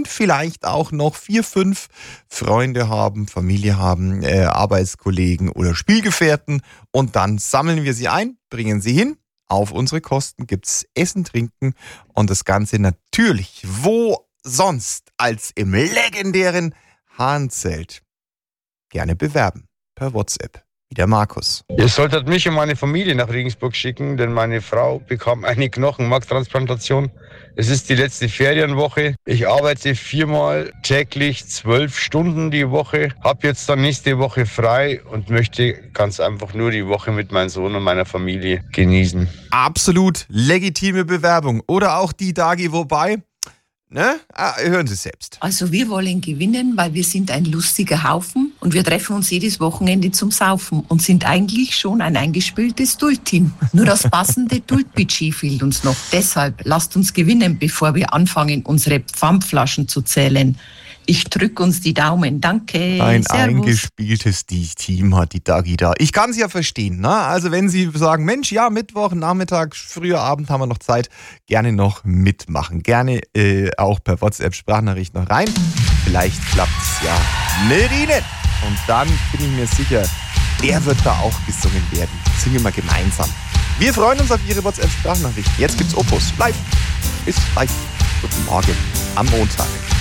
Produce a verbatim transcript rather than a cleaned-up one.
und vielleicht auch noch vier, fünf Freunde haben, Familie haben, äh, Arbeitskollegen oder Spielgefährten und dann sammeln wir sie ein, bringen sie hin. Auf unsere Kosten gibt's Essen, Trinken und das Ganze natürlich wo sonst als im legendären Hahnzelt. Gerne bewerben per WhatsApp. Wie der Markus. Ihr solltet mich und meine Familie nach Regensburg schicken, denn meine Frau bekam eine Knochenmarktransplantation. Es ist die letzte Ferienwoche. Ich arbeite viermal täglich zwölf Stunden die Woche, habe jetzt dann nächste Woche frei und möchte ganz einfach nur die Woche mit meinem Sohn und meiner Familie genießen. Absolut legitime Bewerbung. Oder auch die Dagi, wobei... Ne? Ah, hören Sie selbst. Also wir wollen gewinnen, weil wir sind ein lustiger Haufen und wir treffen uns jedes Wochenende zum Saufen und sind eigentlich schon ein eingespieltes Dult-Team. Nur das passende Dult-Budget fehlt uns noch. Deshalb lasst uns gewinnen, bevor wir anfangen, unsere Pfandflaschen zu zählen. Ich drücke uns die Daumen. Danke. Ein Servus. eingespieltes Team hat die Dagi da. Ich kann es ja verstehen. Ne? Also wenn Sie sagen, Mensch, ja, Mittwoch, Nachmittag, früher Abend haben wir noch Zeit, gerne noch mitmachen. Gerne äh, auch per WhatsApp-Sprachnachricht noch rein. Vielleicht klappt es ja mit Ihnen. Und dann bin ich mir sicher, der wird da auch gesungen werden. Singen wir gemeinsam. Wir freuen uns auf Ihre WhatsApp-Sprachnachricht. Jetzt gibt's Opus live. Bis gleich. Guten Morgen am Montag.